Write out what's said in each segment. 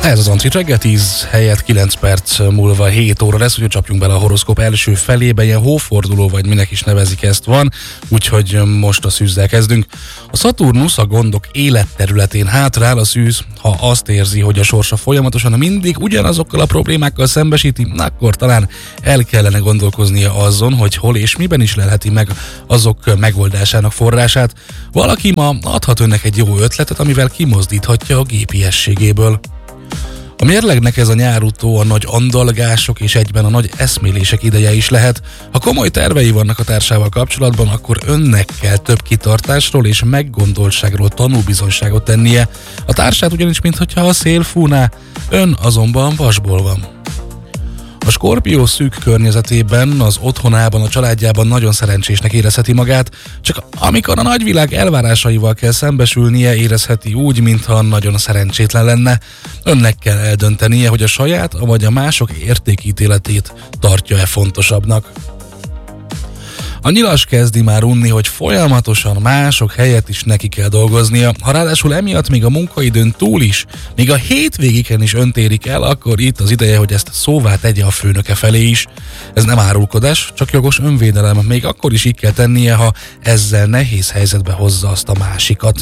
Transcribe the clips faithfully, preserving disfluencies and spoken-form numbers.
Ez az Antrit reggel, tíz helyett kilenc perc múlva hét óra lesz, úgyhogy csapjunk bele a horoszkóp első felébe, ilyen hóforduló, vagy minek is nevezik ezt van, úgyhogy most a szűzzel kezdünk. A Szaturnusz a gondok életterületén hátrál, a szűz, ha azt érzi, hogy a sorsa folyamatosan mindig ugyanazokkal a problémákkal szembesíti, akkor talán el kellene gondolkoznia azon, hogy hol és miben is lelheti meg azok megoldásának forrását. Valaki ma adhat önnek egy jó ötletet, amivel kimozdíthatja a gépiességéből. A mérlegnek ez a nyárutó a nagy andalgások és egyben a nagy eszmélések ideje is lehet. Ha komoly tervei vannak a társával kapcsolatban, akkor önnek kell több kitartásról és meggondoltságról tanúbizonyságot tennie. A társát ugyanis, mintha a szél fújná, ön azonban vasból van. A Skorpió szűk környezetében, az otthonában, a családjában nagyon szerencsésnek érezheti magát, csak amikor a nagyvilág elvárásaival kell szembesülnie, érezheti úgy, mintha nagyon szerencsétlen lenne. Önnek kell eldöntenie, hogy a saját vagy a mások értékítéletét tartja-e fontosabbnak. A nyilas kezdi már unni, hogy folyamatosan mások helyett is neki kell dolgoznia. Ha ráadásul emiatt még a munkaidőn túl is, még a hétvégéken is öntérik el, akkor itt az ideje, hogy ezt szóvá tegye a főnöke felé is. Ez nem árulkodás, csak jogos önvédelem, még akkor is így kell tennie, ha ezzel nehéz helyzetbe hozza azt a másikat.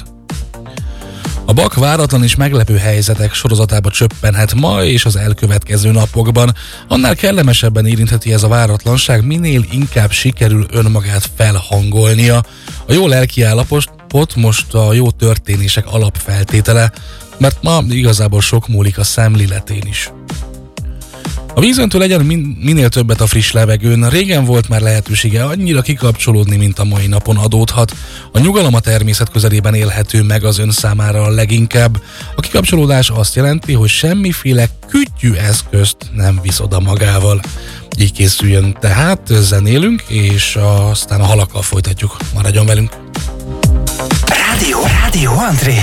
A Bak váratlan és meglepő helyzetek sorozatába csöppenhet ma és az elkövetkező napokban. Annál kellemesebben érintheti ez a váratlanság, minél inkább sikerül önmagát felhangolnia. A jó lelkiállapot most a jó történések alapfeltétele, mert ma igazából sok múlik a szemléletén is. A vízöntő legyen min- minél többet a friss levegőn. Régen volt már lehetősége annyira kikapcsolódni, mint a mai napon adódhat. A nyugalom a természet közelében élhető meg az ön számára a leginkább. A kikapcsolódás azt jelenti, hogy semmiféle kütyű eszközt nem visz oda magával. Így készüljön tehát, zenélünk, és aztán a halakkal folytatjuk. Maradjon velünk! Rádió, Rádió André.